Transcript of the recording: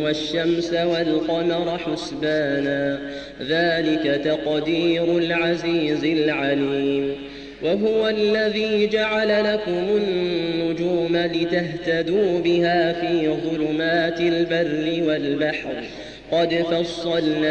والشمس والقمر حسبانا ذلك تقدير العزيز العليم. وهو الذي جعل لكم النجوم لتهتدوا بها في ظلمات البر والبحر قد فصلنا